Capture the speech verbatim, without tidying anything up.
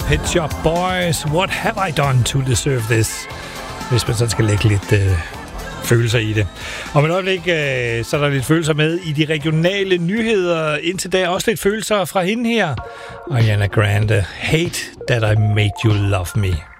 Pet Shop Boys. What have I done to deserve this? Hvis man så skal lægge lidt øh, følelser i det. Om et øjeblik, øh, så er der lidt følelser med i de regionale nyheder. Indtil da også lidt følelser fra hende her. Ariana Grande. Hate that I made you love me.